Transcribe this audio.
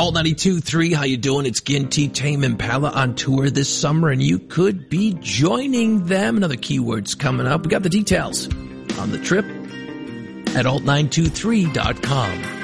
Alt 92.3, how you doing? It's Ginty, Tame Impala on tour this summer, and you could be joining them. Another keywords coming up. We got the details on the trip at alt923.com.